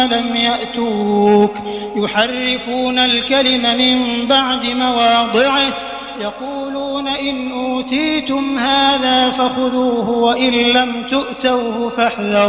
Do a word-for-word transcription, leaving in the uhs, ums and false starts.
لم يأتوك يحرفون الكلم من بعد مواضعه يقولون إن أوتيتم هذا فخذوه وإن لم تؤتوه فاحذروا